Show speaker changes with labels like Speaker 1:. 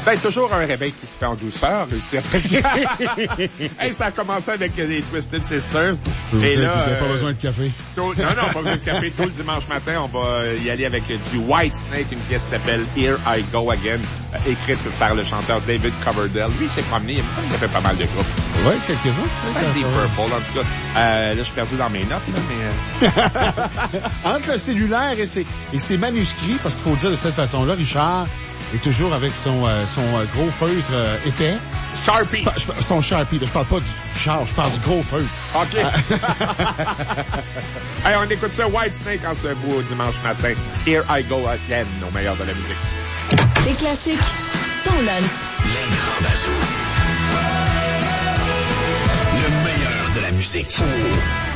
Speaker 1: Ben, toujours un réveil qui se fait en douceur. Hey, ça a commencé avec les Twisted Sisters.
Speaker 2: Vous n'avez pas besoin de café.
Speaker 1: Non, pas besoin de café. Tout le dimanche matin, on va y aller avec du White Snake, une pièce qui s'appelle Here I Go Again, écrite par le chanteur David Coverdale. Lui, il s'est promené. Il a fait pas mal de groupes.
Speaker 2: Oui, quelques-uns.
Speaker 1: Deep Purple, en tout cas. Là, je suis perdu dans mes notes, là, mais...
Speaker 2: Entre le cellulaire et ses manuscrits, parce qu'il faut le dire de cette façon-là, Richard est toujours avec son gros feutre épais.
Speaker 1: Sharpie.
Speaker 2: Son Sharpie. Je parle pas du char, je parle du gros feutre.
Speaker 1: OK. Hey, on écoute ça, White Snake, en ce beau dimanche matin. Here I Go Again, au meilleur de la musique.
Speaker 3: Des classiques, ton lunch.
Speaker 4: Les grands bazous. Le meilleur de la musique.